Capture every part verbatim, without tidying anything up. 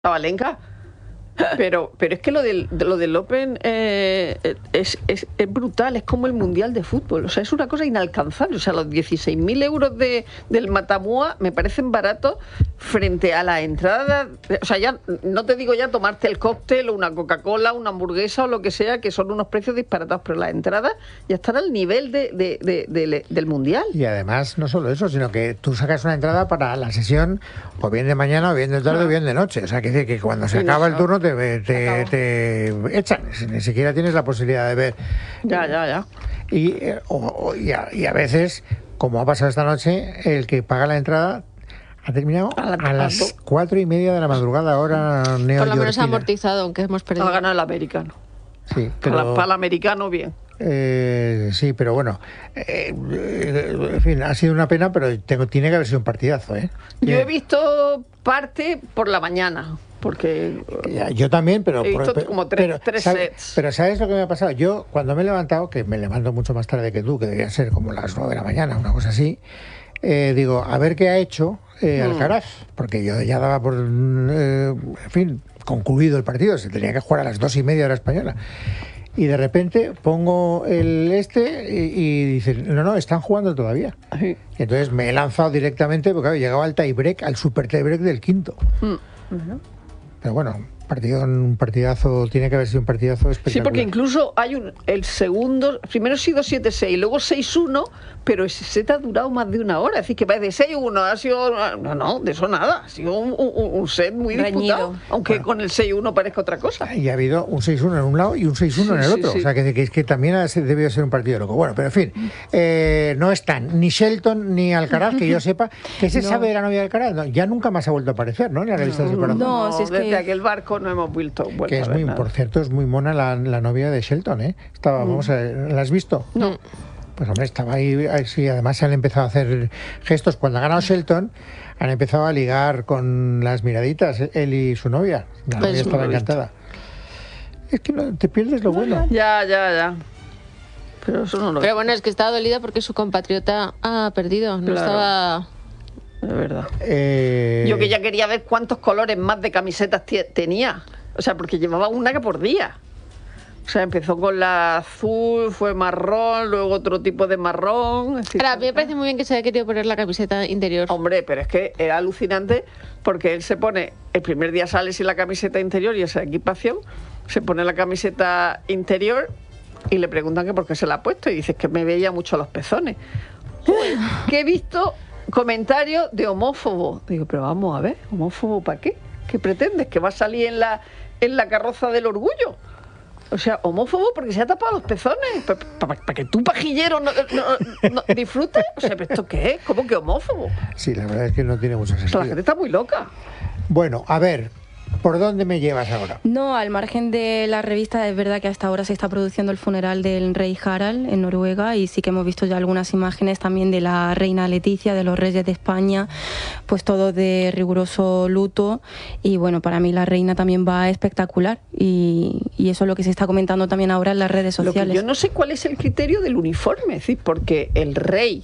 Sabalenka. Pero, pero es que lo del, lo del Open eh, es, es, es brutal, es como el Mundial de Fútbol, o sea, es una cosa inalcanzable. O sea, los dieciséis mil euros de, del Matamua me parecen baratos frente a la entrada. O sea, ya no te digo ya tomarte el cóctel o una Coca-Cola, una hamburguesa o lo que sea, que son unos precios disparatados, pero la entrada ya están al nivel de, de, de, de, del Mundial. Y además, no solo eso, sino que tú sacas una entrada para la sesión o bien de mañana, o bien de tarde, o bien de noche. O sea, que, que cuando se acaba el turno te, te, te echan, ni siquiera tienes la posibilidad de ver. Ya, ya, ya. Y, o, o, y, a, y a veces, como ha pasado esta noche, el que paga la entrada ha terminado a, la, a las cuatro y media de la madrugada, ahora neoyorquina. Por lo menos ha amortizado, aunque hemos perdido. Ha ganado el americano. Sí, pero... Para, para el americano, bien. Eh, sí, pero bueno, eh, eh, en fin, ha sido una pena, pero tengo, tiene que haber sido un partidazo, ¿eh? Yo he visto parte por la mañana, porque... Ya, yo también, pero... He visto pero, como tres, pero, tres ¿sabes? sets. Pero ¿sabes lo que me ha pasado? Yo, cuando me he levantado, que me levanto mucho más tarde que tú, que debería ser como las nueve de la mañana, una cosa así, eh, digo, a ver qué ha hecho eh, Alcaraz, mm. porque yo ya daba por, eh, en fin, concluido el partido, se tenía que jugar a las dos y media de la española. Y de repente pongo el este y, y dicen, no, no, están jugando todavía. Sí. Y entonces me he lanzado directamente, porque claro, llegaba al tiebreak, al super tiebreak del quinto. Mm. Uh-huh. Pero bueno, partido, un partidazo, tiene que haber sido un partidazo espectacular. Sí, porque incluso hay un, el segundo, primero ha sido siete seis, luego seis uno, pero ese set ha durado más de una hora. Es decir, que va de seis uno, ha sido, no, no, de eso nada, ha sido un, un, un set muy reñido, disputado, aunque bueno, con el seis uno parezca otra cosa. Y ha habido un seis uno en un lado y un seis uno sí, en el otro, sí, sí. O sea, que, que, que también ha debido ser un partido loco. Bueno, pero en fin, eh, no están ni Shelton ni Alcaraz, que yo sepa, que se no. sabe de la novia de Alcaraz, no, ya nunca más ha vuelto a aparecer, ¿no? En la revista no, de Separado. No, no, si es desde que... aquel barco no hemos vuelto, vuelto que es a ver muy, nada. Por cierto, es muy mona la, la novia de Shelton, ¿eh? Estaba, mm. vamos a ver, ¿la has visto? No. Pues hombre, estaba ahí, sí, además se han empezado a hacer gestos. Cuando ha ganado Shelton, han empezado a ligar con las miraditas, él y su novia. La novia pues estaba encantada. Es que no, te pierdes lo bueno. Ya, ya, ya. Pero eso no lo Pero bueno, es que estaba dolida porque su compatriota ha perdido. No claro. estaba... De verdad. Eh... Yo que ya quería ver cuántos colores más de camisetas tenía. O sea, porque llevaba una que por día. O sea, empezó con la azul, fue marrón, luego otro tipo de marrón. Pero a mí me parece muy bien que se haya querido poner la camiseta interior. Hombre, pero es que era alucinante porque él se pone, el primer día sale sin la camiseta interior y esa equipación, se pone la camiseta interior y le preguntan que por qué se la ha puesto y dice que me veía mucho los pezones. Uy, que he visto comentarios de homófobo. Digo, pero vamos a ver, ¿homófobo para qué? ¿Qué pretendes? ¿Que va a salir en la, en la carroza del orgullo? O sea, homófobo porque se ha tapado los pezones. ¿Para pa, pa, pa que tú, pajillero, no, no, no disfrutes? O sea, ¿pero esto qué es? ¿Cómo que homófobo? Sí, la verdad es que no tiene mucho sentido. O sea, la gente está muy loca. Bueno, a ver, ¿por dónde me llevas ahora? No, al margen de la revista, es verdad que hasta ahora se está produciendo el funeral del rey Harald en Noruega y sí que hemos visto ya algunas imágenes también de la reina Leticia, de los reyes de España, pues todo de riguroso luto. Y bueno, para mí la reina también va espectacular y, y eso es lo que se está comentando también ahora en las redes sociales. Lo que yo no sé cuál es el criterio del uniforme, es decir, porque el rey,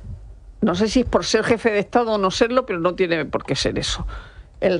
no sé si es por ser jefe de Estado o no serlo, pero no tiene por qué ser eso. El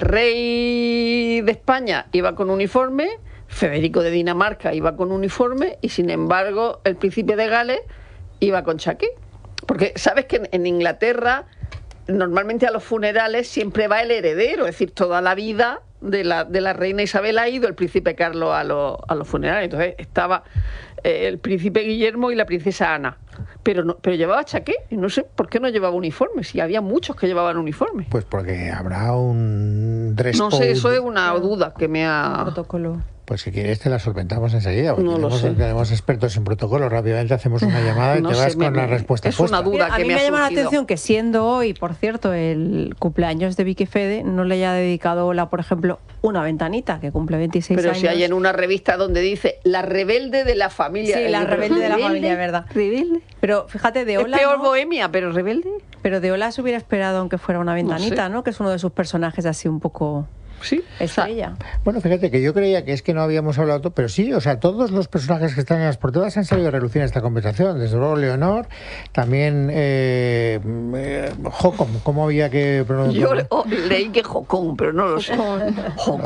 rey de España iba con uniforme, Federico de Dinamarca iba con uniforme y sin embargo el príncipe de Gales iba con chaqué. Porque sabes que en, en Inglaterra normalmente a los funerales siempre va el heredero, es decir, toda la vida de la, de la reina Isabel ha ido el príncipe Carlos a, lo, a los funerales. Entonces estaba eh, el príncipe Guillermo y la princesa Ana. Pero no, pero llevaba chaqué, y no sé por qué no llevaba uniforme, si había muchos que llevaban uniforme. Pues porque habrá un dress No code. sé, eso es una duda que me ha... Protocolo. Pues si quieres te la solventamos enseguida, porque no tenemos, lo sé. tenemos expertos en protocolo. Rápidamente hacemos una llamada y no te vas sé, con me, la respuesta es puesta. una duda Mira, que a mí me, me ha llama la surgido. atención que siendo hoy, por cierto, el cumpleaños de Vicky Fede, no le haya dedicado Ola, por ejemplo, una ventanita, que cumple veintiséis Pero años. si hay en una revista donde dice la rebelde de la familia. Sí, la rebelde de la familia, ¿verdad? Rebelde. Pero fíjate, de Ola... Es peor ¿no? bohemia, pero rebelde. Pero de Ola se hubiera esperado aunque fuera una ventanita, no sé. ¿no? Que es uno de sus personajes así un poco... Sí, estrella. Bueno, fíjate que yo creía que es que no habíamos hablado, to- pero sí, o sea, todos los personajes que están en las portadas han salido a relucir en esta conversación. Desde luego, Leonor, también eh, eh, Jocom, ¿cómo había que yo pronunciar? oh, leí que Jocón, pero no lo sé. Con- Jocón.